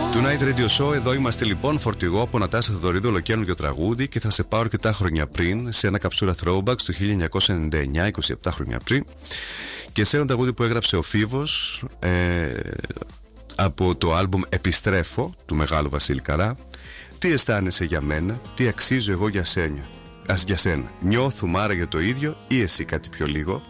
Tonight Radio Show, εδώ είμαστε λοιπόν. Φορτηγό από Νατάσα Θεοδωρίδου, ολοκαίνουργιο τραγούδι και θα σε πάω αρκετά χρόνια πριν σε ένα καψούρα throwbacks του 1999, 27 χρόνια πριν, και σε ένα τραγούδι που έγραψε ο Φίβος από το άλμπουμ Επιστρέφω του μεγάλου Βασίλη Καρά. Τι αισθάνεσαι για μένα, τι αξίζω εγώ για σένα. Νιώθουμε άραγε το ίδιο ή εσύ κάτι πιο λίγο?